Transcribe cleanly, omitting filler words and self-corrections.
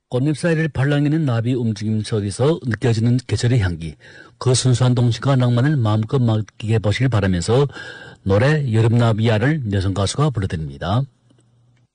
꽃잎 사이를 발랑이는 나비 움직임 속에서 느껴지는 계절의 향기, 그 순수한 동심과 낭만을 마음껏 맡기게 보시길 바라면서 노래 여름나비야를 여성 가수가 불러드립니다.